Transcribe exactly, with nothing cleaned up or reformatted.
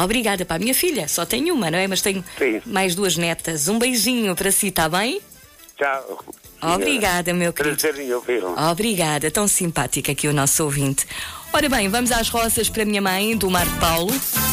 Obrigada, pá. Minha filha, só tenho uma, não é? Mas tenho Sim. mais duas netas. Um beijinho para si, está bem? Tchau. Obrigada, meu querido. Prazer em ouvi-lo. Obrigada, tão simpática aqui o nosso ouvinte. Ora bem, vamos às rosas para a minha mãe, do Marco Paulo.